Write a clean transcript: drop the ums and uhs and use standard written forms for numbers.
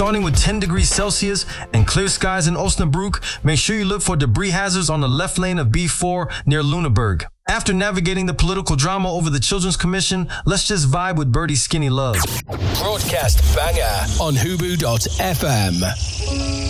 Starting with 10 degrees Celsius and clear skies in Osnabrück, make sure you look for debris hazards on the left lane of B4 near Lüneburg. After navigating the political drama over the Children's Commission, let's just vibe with Birdie's Skinny Love. Broadcast banger on Hubu.fm.